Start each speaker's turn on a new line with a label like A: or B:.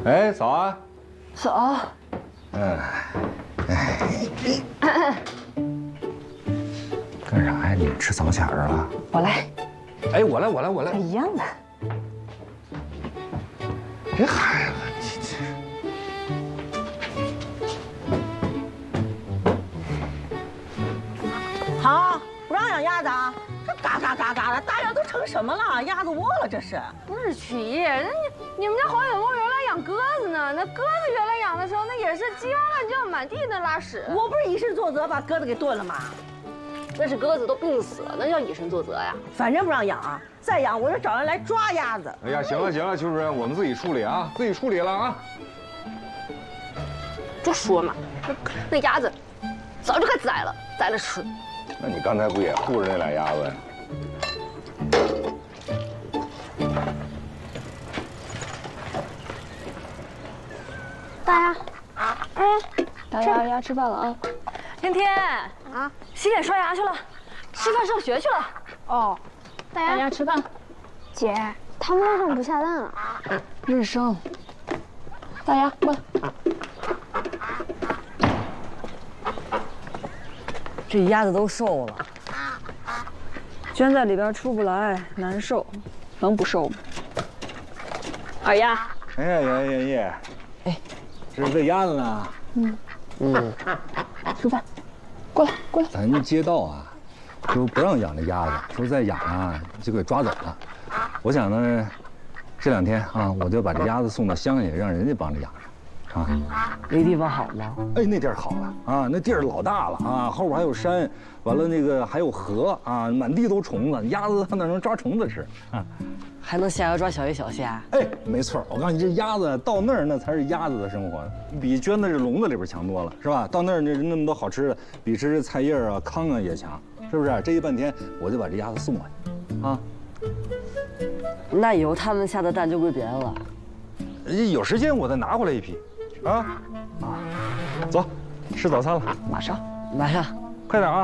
A: 哎，早啊！
B: 早。
A: 干啥呀？你吃早点了？
B: 我来。
A: 哎，我来。
B: 一样的。
A: 这孩子，
C: 好，不让养鸭子啊！这嘎嘎嘎嘎的，大家都成什么了？鸭子窝了这是？
D: 不是曲艺，那你们家好远公园来养鸽子呢？那鸽子原来养的时候，那也是鸡汪乱叫，满地的拉屎。
C: 我不是以身作则把鸽子给炖了吗？
D: 那是鸽子都病死了，那叫以身作则呀。
C: 反正不让养啊！再养我就找人来抓鸭子。
A: 哎呀，行了，邱主任，我们自己处理啊，自己处理了啊。
D: 就说嘛，那鸭子早就该宰了，宰了吃。
A: 那你刚才不也护着那俩鸭子呀？
D: 大鸭，大鸭吃饭了啊！天天啊，洗脸刷牙去了，吃饭上学去了。
E: 哦，
D: 大鸭吃饭。
E: 姐，他们为什么不下蛋啊？
D: 日升。大鸭过来。
B: 这鸭子都瘦了，圈在里边出不来，难受，能不瘦吗？
D: 二鸭。
A: 哎呀，爷，
B: 哎，
A: 这是喂鸭子呢。
D: 吃饭。过来。
A: 咱街道啊，说不让养这鸭子，说再养啊就给抓走了。我想呢，这2天啊，我就把这鸭子送到乡下，让人家帮着养着，啊。
B: 那地方好吗？
A: 哎，那地儿好了啊，那地儿老大了啊，后边还有山，完了那个还有河啊，满地都虫子，鸭子它哪能抓虫子吃啊？
B: 还能下河抓小鱼小虾。
A: 哎，没错，我告诉你，这鸭子到那儿那才是鸭子的生活，比圈在这笼子里边强多了，是吧？到那儿那么多好吃的，比吃菜叶啊、糠啊也强，是不是？这一半天我就把这鸭子送过去，啊。
B: 那以后他们下的蛋就归别人了。
A: 有时间我再拿回来一批，啊，走，吃早餐了，
B: 马上，
A: 快点啊。